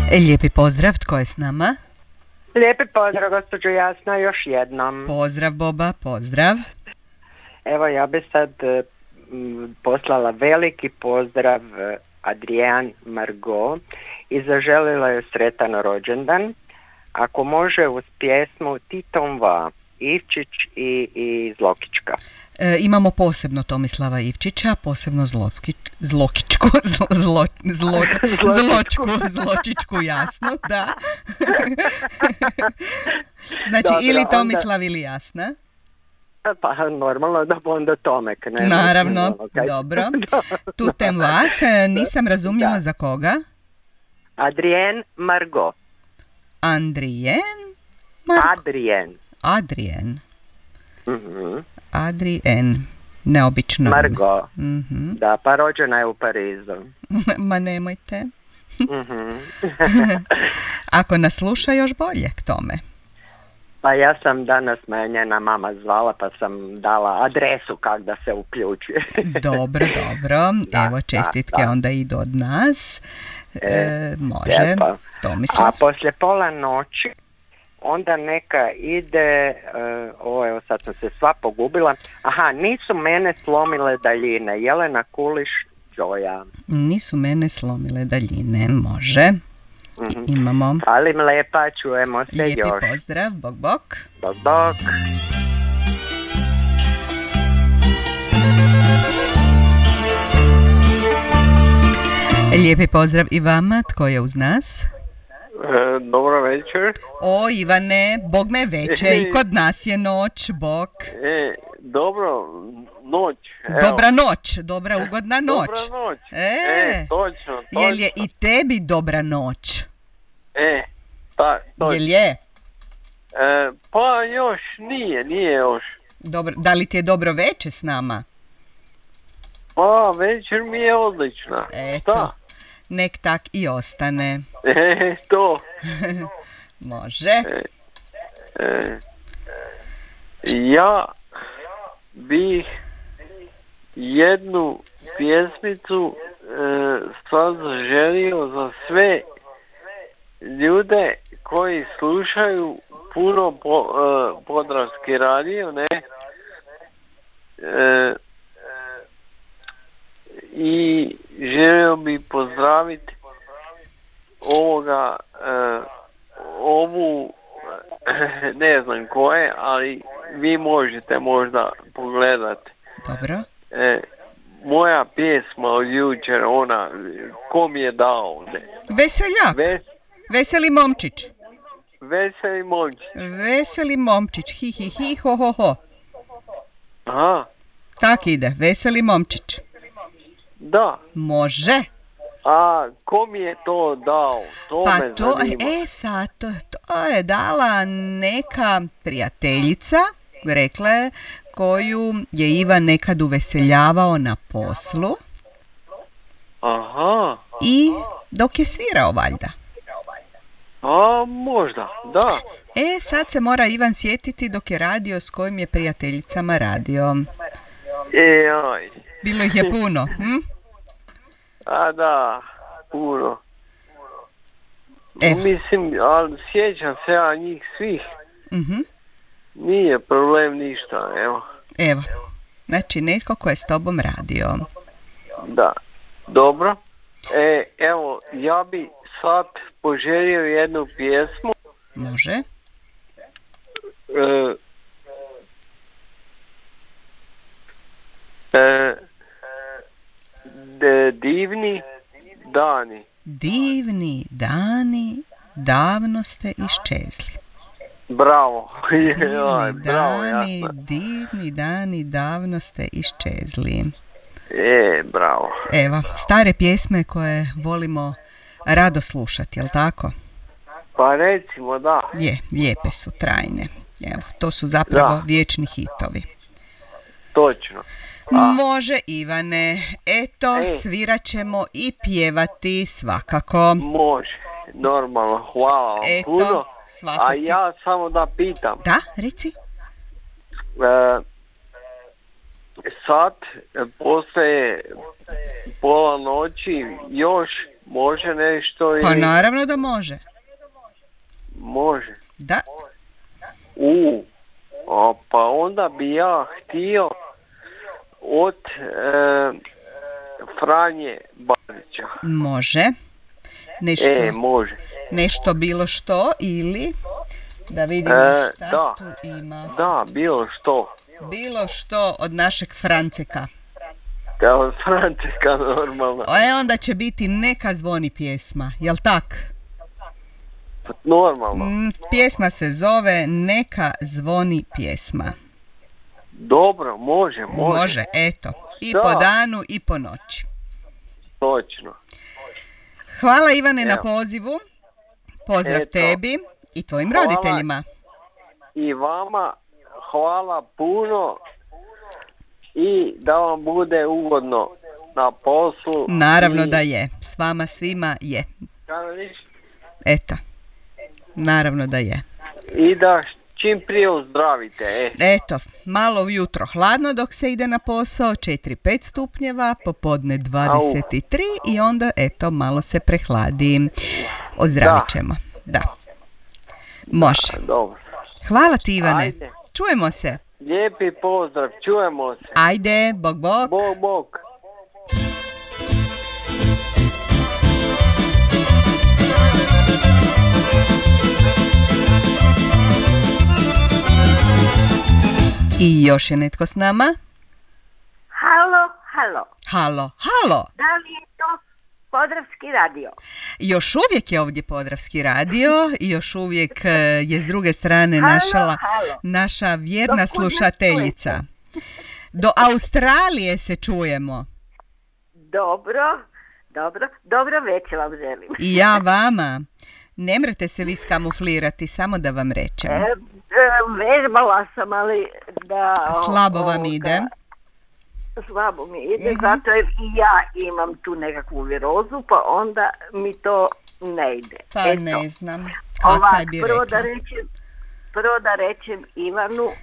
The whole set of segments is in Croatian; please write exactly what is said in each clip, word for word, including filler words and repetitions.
Lijepi pozdrav, tko je s nama? Lijepi pozdrav, gospođo Jasna, još jednom. Pozdrav, Boba, pozdrav. Evo, ja bi sad m, poslala veliki pozdrav Adrian Margot i zaželila je sretan rođendan. Ako može, uz pjesmu Titom Va, Ivčić i, i Zlokička. E, imamo posebno Tomislava Ivčića, posebno Zloki, Zlokičku, zlo, zlo, zlo, Zločku, Zločičku, jasno, da. Znači, dobro, ili Tomislav onda... ili Jasna. Pa normalno da onda Tomek. Ne? Naravno, okay. Dobro. Tutem vas, nisam razumjela da. Za koga? Adrien Margot. Andrijen? Mar... Adrien. Adrien. Mhm. Adrien, neobično. Margot, mm-hmm. Da, pa rođena je u Parizu. Ma nemojte. Mm-hmm. Ako nas sluša, još bolje k tome. Pa ja sam danas, me njena mama zvala, pa sam dala adresu kako da se uključuje. Dobro, dobro. Da, evo, čestitke da, da. Onda idu od nas. E, e, može, Tomislav. A poslije pola noći onda neka ide, uh, ovo evo sad sam se sva pogubila, aha, nisu mene slomile daljine, Jelena Kuliš, Joja. Nisu mene slomile daljine, može. Mm-hmm. Imamo. Halim lepa, čujemo se lijepi još. Lijepi pozdrav, bok bok. Bok bok. Lijepi pozdrav i vama, tko je uz nas? E, dobro večer. O, Ivane, Bog me večer, i kod nas je noć, Bog. E, dobro, noć. Evo. Dobra noć, dobra ugodna noć. Dobra noć. E, e točno, točno. Jel je i tebi dobra noć? E, tak, točno. Jel je? E, pa još nije, nije još. Dobro, da li ti je dobro večer s nama? Pa večer mi je odlična. Eto. Šta? Nek tak i ostane. E, to. Može. E, e, ja bih jednu pjesmicu e, sad želio za sve ljude koji slušaju puno po, e, Podravski radio, ne? E, i želio bi pozdraviti ovoga e, ovu ne znam koje, ali vi možete možda pogledati. Dobro. E, moja pjesma od jučer, ona ko mi je dao, ne? Veseljak. Ves... Veseli momčić. Veseli momčić. Veseli momčić. Hi hi hi ho ho ho. Aha. Tak ide. Veseli momčić. Da. Može. A ko mi je to dao? To pa me to, zanima. e sad, to, to je dala neka prijateljica, rekla je, koju je Ivan nekad uveseljavao na poslu. Aha. I dok je svirao, valjda. A, možda, da. E, sad se mora Ivan sjetiti dok je radio s kojim je prijateljicama radio. E, aj. Bilo ih je puno, hm? A da, puno. Evo. Mislim, ali sjećam se ja njih svih. Uh-huh. Nije problem ništa, evo. Evo, znači netko ko je s tobom radio. Da, dobro. E, evo, ja bi sad poželio jednu pjesmu. Može. E, e, de, divni dani. Divni dani, davno ste iščezli. Bravo. Divni Bravo, dani, jasno. divni dani, davno ste iščezli. E, bravo. Evo, stare pjesme koje volimo rado slušati, jel tako? Pa recimo, da. Je, lijepe su, trajne. Evo, to su zapravo da. vječni hitovi. Točno. A. Može, Ivane, eto, e. svirat ćemo i pjevati svakako. Može, normalno, hvala vam eto, puno. Svako A ti... ja samo da pitam. Da, reci. E, sad, poslije pola noći, još Može nešto i... Pa naravno da može. Može. Da. U, a pa onda bi ja htio od e, Franje Banića. Može. Nešto, E, može. nešto bilo što ili da vidimo E, šta da. tu ima. Da, bilo što. Bilo što od našeg Franceka. Da, od Franceka normalno. E onda će biti Neka zvoni pjesma, jel tak? Normalno. Mm, pjesma se zove Neka zvoni pjesma. Dobro, može, može. Može, eto. I Da. po danu i po noći. Točno. Hvala Ivane na Evo. pozivu. Pozdrav Eto. tebi i tvojim Hvala. roditeljima. I vama hvala puno i da vam bude ugodno na poslu. Naravno I, da je. S vama svima je. kada viš, Eto. Naravno da je. I da čim prije ozdravite. E. Eto, malo ujutro hladno dok se ide na posao, četiri pet stupnjeva, popodne dvadeset tri i onda eto malo se prehladi. Ozdravit ćemo. Da. Može. Dobro. Hvala ti Ivane. Ajde. Čujemo se. Lijepi pozdrav, čujemo se. Ajde, bok bok. Bog, bog. I još je netko s nama. Halo, halo. Halo, halo. Da li je to Podravski radio? Još uvijek je ovdje Podravski radio i još uvijek e, je s druge strane Halo, naša, halo. naša vjerna Do kud nas slušateljica. Do Australije se čujemo. Dobro, dobro, dobro večer vam želim. I ja vama. Ne mrete se vi skamuflirati, samo da vam rečem. E, e, vežbala sam, ali da... Slabo vam ovoga, ide. Slabo mi ide, Mhm. zato jer i ja imam tu nekakvu virozu, pa onda mi to ne ide. Pa Eto. ne znam. Ovak, Kakaj bi prvo rekla. da rečem, prvo da rečem Ivanu e,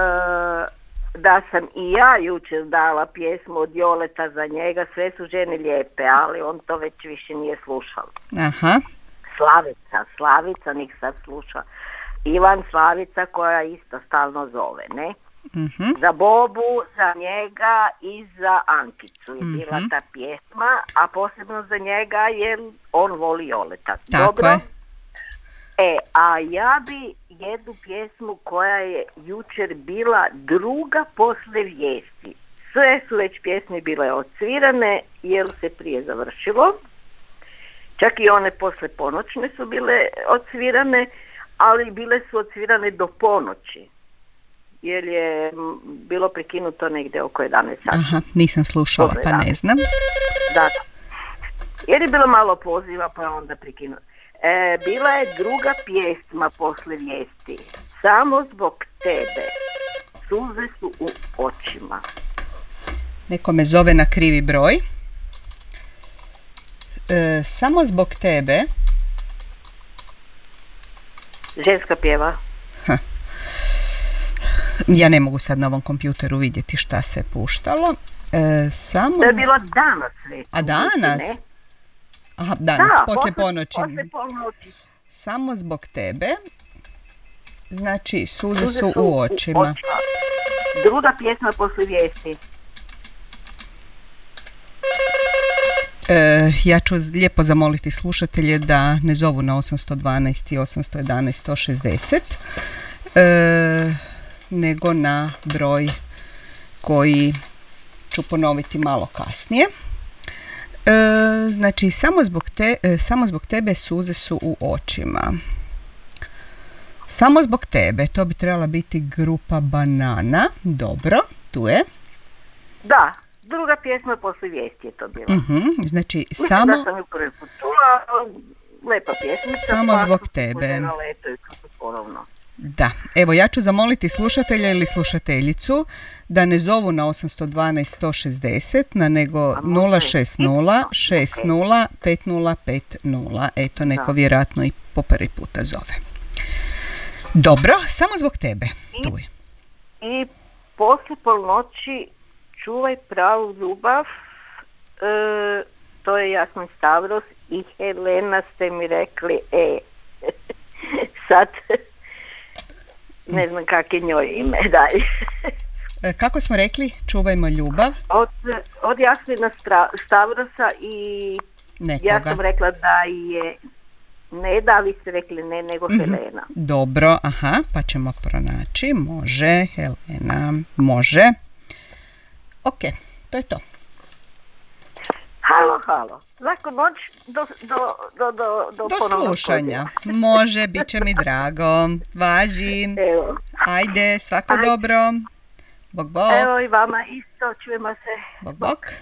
da sam i ja jučer dala pjesmu od Joleta za njega, Sve su žene lijepe, ali on to već više nije slušao. Aha. Slavica, Slavica, nik sad sluša. Ivan Slavica koja isto stalno zove, ne? Mhm. Za Bobu, za njega i za Ankicu je bila Mhm. ta pjesma, a posebno za njega jer on voli Joleta. Tako Dobro? je. E, a ja bi jednu pjesmu koja je jučer bila druga posle vijesti. Sve su već pjesme bile odsvirane jer se prije završilo. Čak i one posle ponoćne su bile odsvirane, ali bile su odsvirane do ponoći. Jer je m, bilo prekinuto negdje oko jedanaest sati. Aha, nisam slušala pa ne znam. Da. Jer je bilo malo poziva pa je onda prekinuto. E, bila je druga pjesma posle vijesti. Samo zbog tebe. Suze su u očima. Neko me zove na krivi broj. E, samo zbog tebe. Ženska pjeva. Ja ne mogu sad na ovom kompjuteru vidjeti šta se puštalo. E, samo... To je bilo danas već. A danas? Ne? Aha, danas, Da, poslije posle- ponoći. Poslije ponoći. Samo zbog tebe. Znači, suze Suze su u očima. Druga pjesma posle vijesti. E, ja ću lijepo zamoliti slušatelje da ne zovu na osam jedan dva i osam jedan jedan sto šezdeset, e, nego na broj koji ću ponoviti malo kasnije. E, znači, samo zbog, te, e, samo zbog tebe suze su u očima. Samo zbog tebe, to bi trebala biti grupa Banana. Dobro, tu je. Da, druga pjesma posle vijesti je to bila. Mhm, znači, Mislim samo... da sam ju prvi put čula, lepa pjesmica. Samo pa zbog su tebe. spomenule, eto, i kako ponovno. Da, evo ja ću zamoliti slušatelja ili slušateljicu da ne zovu na osam jedan dva sto šezdeset, na nego nula šest nula šest nula pet nula pet nula. Eto, neko vjerojatno i po prvi puta zove. Dobro, samo zbog tebe. Tu je. I poslije polnoći Čuvaj pravu ljubav, e, to je Jasmin Stavros i Helena ste mi rekli E. Sad ne znam kak je njoj ime dalje. Kako smo rekli, čuvajmo ljubav. Od, od Jasmina Stavrosa i nekoga. Ja sam rekla da je ne da, vi ste rekli ne, nego mm-hmm. Helena. Dobro, aha, pa ćemo pronaći. Može, Helena, može. Ok, to je to. Halo, halo. Laku noć do, do, do, do, do, do slušanja. Može, bit će mi drago. Važi. Evo. Ajde, svako Ajde. dobro. Bog, bog. Evo i vama isto, čujemo se. Bog, bog.